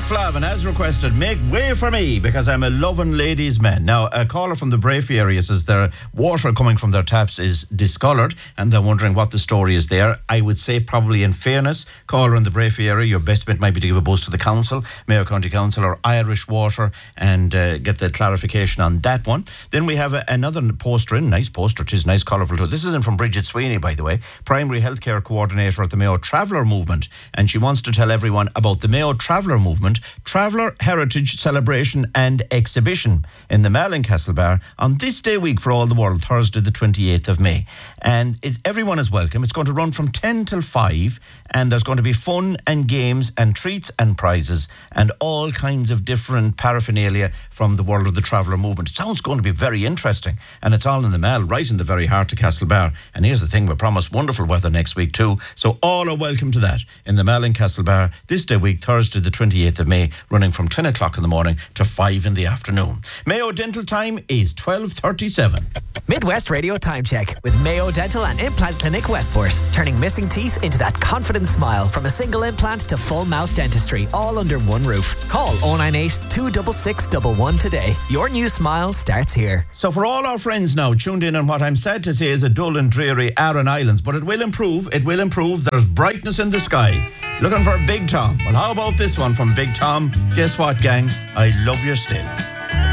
Flavin, as requested, make way for me because I'm a loving ladies' man. Now, a caller from the Brafey area says their water coming from their taps is discoloured and they're wondering what the story is there. I would say, probably in fairness, caller in the Brafey area, your best bet might be to give a buzz to the council, Mayo County Council or Irish Water, and get the clarification on that one. Then we have another poster in, nice poster, it is nice, colourful too. This isn't from Bridget Sweeney, by the way, Primary Healthcare Coordinator at the Mayo Traveller Movement, and she wants to tell everyone about the Mayo Traveller Movement Traveller Heritage Celebration and Exhibition in the Malin Castlebar on this day week for all the world, Thursday the 28th of May. And everyone is welcome. It's going to run from 10 till 5 and there's going to be fun and games and treats and prizes and all kinds of different paraphernalia from the world of the Traveller Movement. It sounds going to be very interesting, and it's all in the Mall, right in the very heart of Castlebar. And here's the thing, we promise wonderful weather next week too, so all are welcome to that in the Mall in Castlebar this day week, Thursday the 28th of May, running from 10 o'clock in the morning to 5 in the afternoon. Mayo Dental time is 12:37. Midwest Radio Time Check with Mayo Dental and Implant Clinic Westport. Turning missing teeth into that confident smile. From a single implant to full mouth dentistry, all under one roof. Call 098 266 111 today. Your new smile starts here. So for all our friends now tuned in on what I'm sad to say is a dull and dreary Aran Islands, but it will improve. There's brightness in the sky. Looking for Big Tom. Well, how about this one from Big Tom? Guess what, gang? I love you still.